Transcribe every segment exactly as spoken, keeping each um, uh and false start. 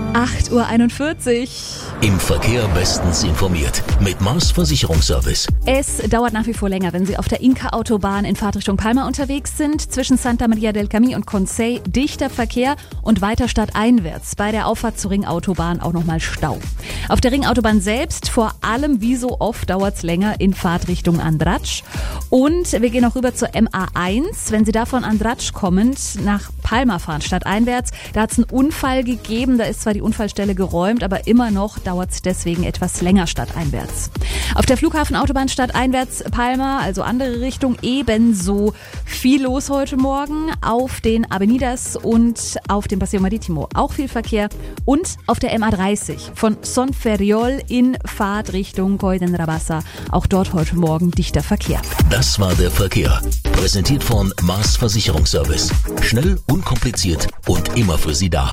acht Uhr einundvierzig. Im Verkehr bestens informiert mit Mars Versicherungsservice. Es dauert nach wie vor länger, wenn Sie auf der Inca-Autobahn in Fahrtrichtung Palma unterwegs sind. Zwischen Santa Maria del Camí und Consell dichter Verkehr und weiter stadteinwärts. Bei der Auffahrt zur Ringautobahn auch nochmal Stau. Auf der Ringautobahn selbst, vor allem wie so oft, dauert es länger in Fahrtrichtung Andratx. Und wir gehen auch rüber zur M A eins. Wenn Sie da von Andratx kommend nach Palma fahren, stadteinwärts, da hat es einen Unfall gegeben. Da ist zwar die Unfallstelle geräumt, aber immer noch dauert es deswegen etwas länger stadteinwärts. Auf der Flughafenautobahn stadteinwärts Palma, also andere Richtung, ebenso viel los heute Morgen. Auf den Avenidas und auf dem Paseo Marítimo auch viel Verkehr. Und auf der M A dreißig von Son Ferriol in Fahrtrichtung Coll d'en Rabassa. Auch dort heute Morgen dichter Verkehr. Das war der Verkehr. Präsentiert von Mars Versicherungsservice. Schnell, unkompliziert und immer für Sie da.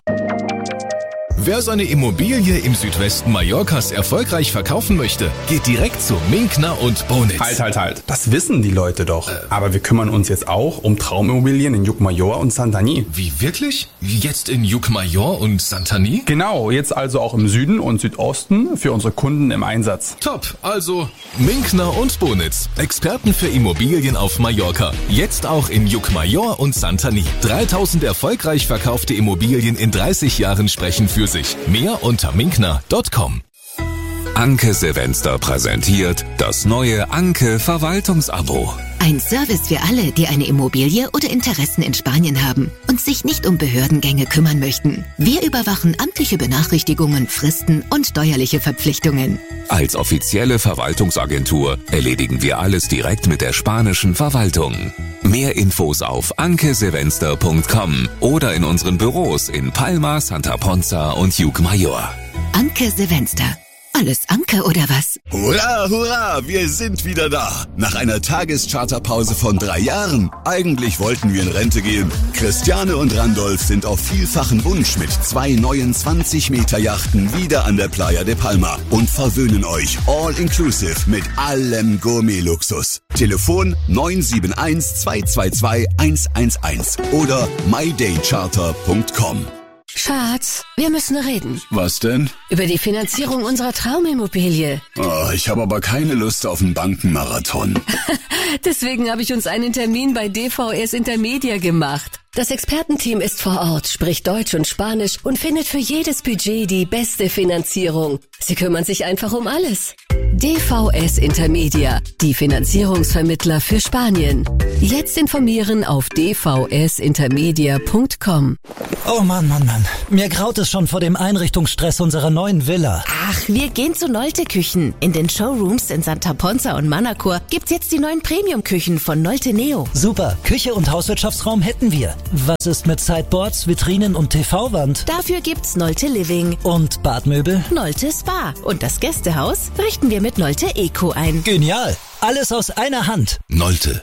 Wer seine Immobilie im Südwesten Mallorcas erfolgreich verkaufen möchte, geht direkt zu Minkner und Bonitz. Halt, halt, halt. Das wissen die Leute doch. Äh. Aber wir kümmern uns jetzt auch um Traumimmobilien in Llucmajor und Santanyí. Wie, wirklich? Jetzt in Llucmajor und Santanyí? Genau, jetzt also auch im Süden und Südosten für unsere Kunden im Einsatz. Top, also Minkner und Bonitz. Experten für Immobilien auf Mallorca. Jetzt auch in Llucmajor und Santanyí. dreitausend erfolgreich verkaufte Immobilien in dreißig Jahren sprechen für sich. Mehr unter minkner punkt com. Anke Silvester präsentiert das neue Anke Verwaltungsabo. Ein Service für alle, die eine Immobilie oder Interessen in Spanien haben und sich nicht um Behördengänge kümmern möchten. Wir überwachen amtliche Benachrichtigungen, Fristen und steuerliche Verpflichtungen. Als offizielle Verwaltungsagentur erledigen wir alles direkt mit der spanischen Verwaltung. Mehr Infos auf anke silvester punkt com oder in unseren Büros in Palma, Santa Ponza und Llucmajor. Anke Silvester. Alles Anke oder was? Hurra, hurra, wir sind wieder da. Nach einer Tagescharterpause von drei Jahren. Eigentlich wollten wir in Rente gehen. Christiane und Randolph sind auf vielfachen Wunsch mit zwei neuen zwanzig Meter Yachten wieder an der Playa de Palma und verwöhnen euch all-inclusive mit allem Gourmet-Luxus. Telefon neun sieben eins zwei zwei zwei eins eins eins oder my day charter punkt com. Schatz, wir müssen reden. Was denn? Über die Finanzierung unserer Traumimmobilie. Oh, ich habe aber keine Lust auf einen Bankenmarathon. Deswegen habe ich uns einen Termin bei D V S Intermedia gemacht. Das Expertenteam ist vor Ort, spricht Deutsch und Spanisch und findet für jedes Budget die beste Finanzierung. Sie kümmern sich einfach um alles. D V S Intermedia, die Finanzierungsvermittler für Spanien. Jetzt informieren auf d v s intermedia punkt com. Oh Mann, Mann, Mann. Mir graut es schon vor dem Einrichtungsstress unserer neuen Villa. Ach, wir gehen zu Nolte Küchen. In den Showrooms in Santa Ponza und Manacor gibt's jetzt die neuen Premium-Küchen von Nolte Neo. Super, Küche und Hauswirtschaftsraum hätten wir. Was ist mit Sideboards, Vitrinen und T V-Wand? Dafür gibt's Nolte Living. Und Badmöbel? Nolte Spa. Und das Gästehaus richten wir mit Nolte Eco ein. Genial. Alles aus einer Hand. Nolte.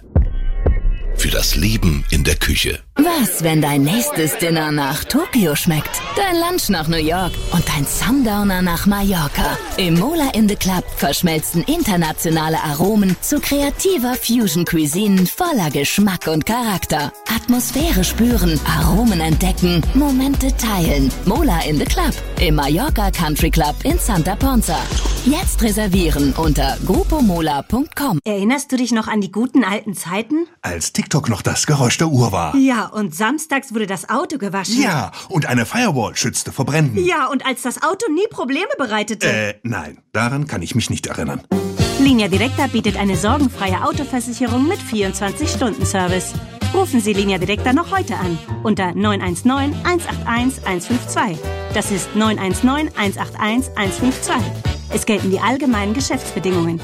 Für das Leben in der Küche. Was, wenn dein nächstes Dinner nach Tokio schmeckt, dein Lunch nach New York und dein Sundowner nach Mallorca? Im Mola in the Club verschmelzen internationale Aromen zu kreativer Fusion-Cuisine voller Geschmack und Charakter. Atmosphäre spüren, Aromen entdecken, Momente teilen. Mola in the Club im Mallorca Country Club in Santa Ponza. Jetzt reservieren unter grupomola punkt com. Erinnerst du dich noch an die guten alten Zeiten? Als TikTok noch das Geräusch der Uhr war. Ja, und samstags wurde das Auto gewaschen. Ja, und eine Firewall schützte vor Bränden. Ja, und als das Auto nie Probleme bereitete. Äh, nein, daran kann ich mich nicht erinnern. Linea Directa bietet eine sorgenfreie Autoversicherung mit vierundzwanzig Stunden Service. Rufen Sie Linea Directa noch heute an unter neun eins neun eins acht eins eins fünf zwei. Das ist neun eins neun eins acht eins eins fünf zwei. Es gelten die allgemeinen Geschäftsbedingungen.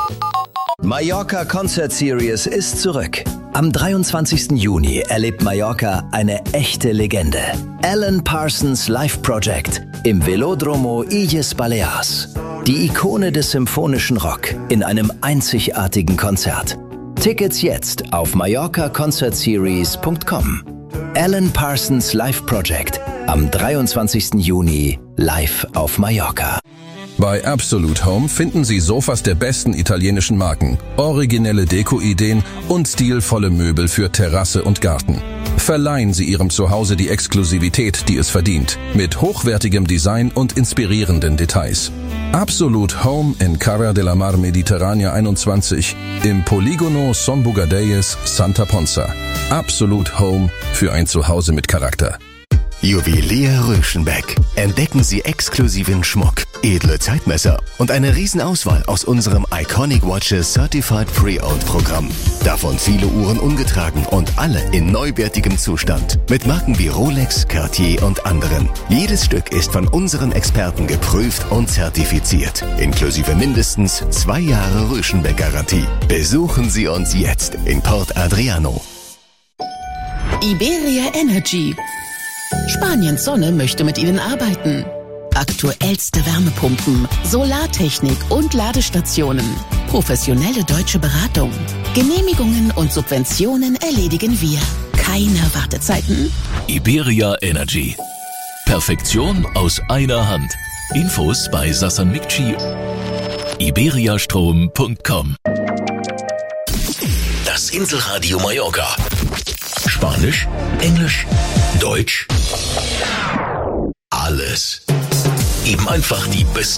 Mallorca Concert Series ist zurück. Am dreiundzwanzigsten Juni erlebt Mallorca eine echte Legende. Alan Parsons Live Project im Velódromo Illes Balears. Die Ikone des symphonischen Rock in einem einzigartigen Konzert. Tickets jetzt auf mallorca concert series punkt com. Alan Parsons Live Project am dreiundzwanzigsten Juni live auf Mallorca. Bei Absolute Home finden Sie Sofas der besten italienischen Marken, originelle Deko-Ideen und stilvolle Möbel für Terrasse und Garten. Verleihen Sie Ihrem Zuhause die Exklusivität, die es verdient, mit hochwertigem Design und inspirierenden Details. Absolute Home in Carra della Mar Mediterranea einundzwanzig im Poligono Son Bugadeyes, Santa Ponza. Absolute Home für ein Zuhause mit Charakter. Juwelier Röschenbeck. Entdecken Sie exklusiven Schmuck, edle Zeitmesser und eine Riesenauswahl aus unserem Iconic Watches Certified Pre-Owned Programm. Davon viele Uhren ungetragen und alle in neuwertigem Zustand. Mit Marken wie Rolex, Cartier und anderen. Jedes Stück ist von unseren Experten geprüft und zertifiziert. Inklusive mindestens zwei Jahre Röschenbeck-Garantie. Besuchen Sie uns jetzt in Port Adriano. Iberia Energy. Spaniens Sonne möchte mit Ihnen arbeiten. Aktuellste Wärmepumpen, Solartechnik und Ladestationen. Professionelle deutsche Beratung. Genehmigungen und Subventionen erledigen wir. Keine Wartezeiten. Iberia Energy. Perfektion aus einer Hand. Infos bei Sassan Mikci. iberiastrom punkt com. Das Inselradio Mallorca. Spanisch, Englisch, Deutsch. Alles. Eben einfach die besten